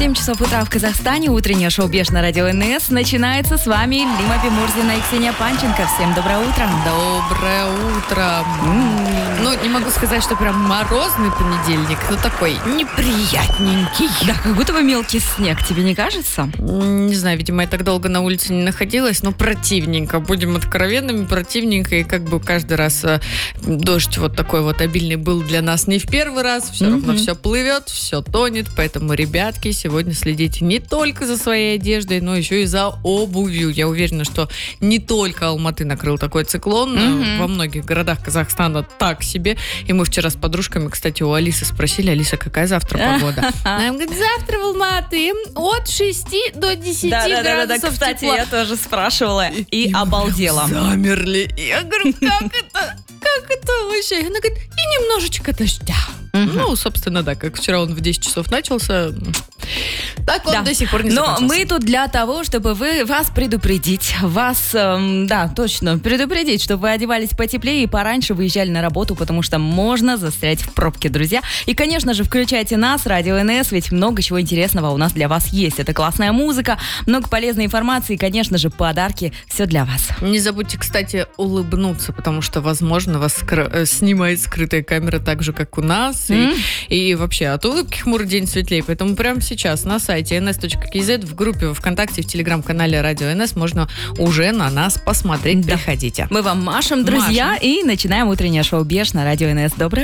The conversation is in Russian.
7 часов утра в Казахстане. Утреннее шоу «Беш» на радио НС начинается. С вами Лима Бимурзина и Ксения Панченко. Всем доброе утро. Доброе утро. Ну, не могу сказать, что прям морозный понедельник, но такой неприятненький. Да, как будто бы мелкий снег, тебе не кажется? Не знаю, видимо, я так долго на улице не находилась, но противненько. Будем откровенными, противненько. И как бы каждый раз дождь вот такой вот обильный был для нас не в первый раз. Все равно все плывет, все тонет. Поэтому, ребятки, сегодня следите не только за своей одеждой, но еще и за обувью. Я уверена, что не только Алматы накрыл такой циклон. Во многих городах Казахстана так себе. И мы вчера с подружками, кстати, у Алисы спросили: Алиса, какая завтра погода? Она говорит: завтра в Алматы от 6 до 10 градусов Кстати, тепла. я тоже спрашивала и обалдела. Замерли. Я говорю: как это вообще? Она говорит: и немножечко дождя. Ну, собственно, да, как вчера он в 10 часов начался, так он до сих пор не закончился. Но мы тут для того, чтобы вас предупредить, точно, предупредить, чтобы вы одевались потеплее и пораньше выезжали на работу, потому что можно застрять в пробке, друзья. И, конечно же, включайте нас, Радио НС, ведь много чего интересного у нас для вас есть. Это классная музыка, много полезной информации и, конечно же, подарки. Все для вас. Не забудьте, кстати, улыбнуться, потому что, возможно, вас снимает скрытая камера так же, как у нас. И вообще от улыбки хмурый день светлее. Поэтому прямо сейчас на сайте ns.kz, в группе во ВКонтакте, в телеграм-канале Радио НС можно уже на нас посмотреть. Приходите. Мы вам машем, друзья, и начинаем утреннее шоу «Беш» на Радио НС. Доброе